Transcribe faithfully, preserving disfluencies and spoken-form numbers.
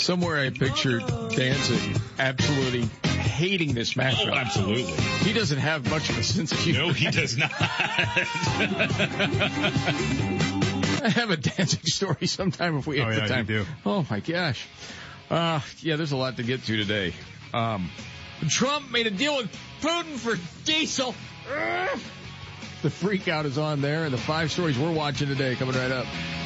Somewhere I pictured Danzig absolutely hating this matchup. Oh, absolutely. He doesn't have much of a sense of humor. No, he does not. I have a Danzig story sometime if we have oh, the yeah, time. You do. Oh, my gosh. Uh, yeah, there's a lot to get to today. Um, Trump made a deal with Putin for diesel. Ugh. The freak out is on there, and the five stories we're watching today coming right up.